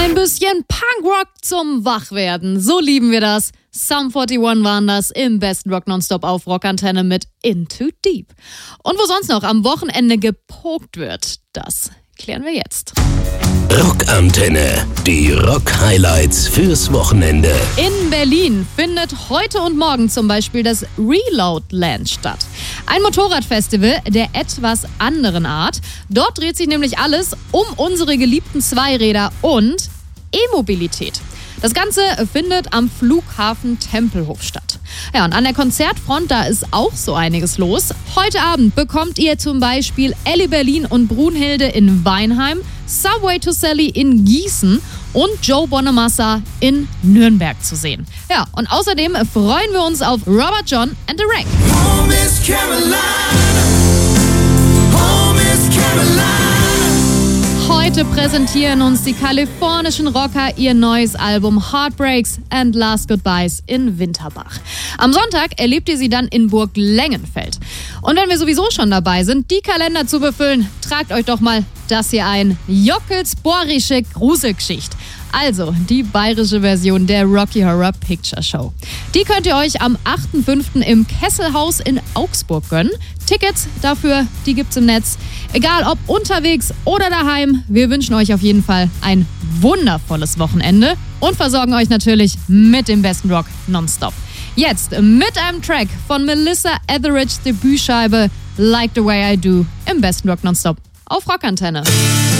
Ein bisschen Punkrock zum Wachwerden. So lieben wir das. Sum 41 waren das im besten Rock Nonstop auf Rockantenne mit In Too Deep. Und wo sonst noch am Wochenende gepokt wird, das klären wir jetzt. Rockantenne, die Rock-Highlights fürs Wochenende. In Berlin findet heute und morgen zum Beispiel das Reloadland statt. Ein Motorradfestival der etwas anderen Art. Dort dreht sich nämlich alles um unsere geliebten Zweiräder und E-Mobilität. Das Ganze findet am Flughafen Tempelhof statt. Ja, und an der Konzertfront, da ist auch so einiges los. Heute Abend bekommt ihr zum Beispiel Elli Berlin und Brunhilde in Weinheim, Subway to Sally in Gießen und Joe Bonamassa in Nürnberg zu sehen. Ja, und außerdem freuen wir uns auf Robert John and the Wreck. Home is Carolina. Home is Carolina. Heute präsentieren uns die kalifornischen Rocker ihr neues Album Heartbreaks and Last Goodbyes in Winterbach. Am Sonntag erlebt ihr sie dann in Burg Lengenfeld. Und wenn wir sowieso schon dabei sind, die Kalender zu befüllen, tragt euch doch mal das hier ein. Jockels borische Gruselgeschichte. Also die bayerische Version der Rocky Horror Picture Show. Die könnt ihr euch am 8.5. im Kesselhaus in Augsburg gönnen. Tickets dafür, die gibt's im Netz. Egal ob unterwegs oder daheim, wir wünschen euch auf jeden Fall ein wundervolles Wochenende und versorgen euch natürlich mit dem besten Rock nonstop. Jetzt mit einem Track von Melissa Etheridge's Debütscheibe Like the Way I Do im besten Rock nonstop auf Rockantenne.